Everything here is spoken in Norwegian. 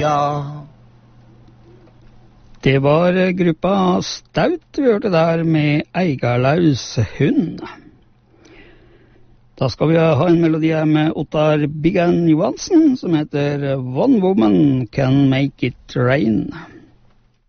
Ja. Det var gruppa Staut vi hørte der med Eigarlaus hund. Da skal vi ha en melodi her med Ottar Biggen Johansen som heter One Woman Can Make It Rain.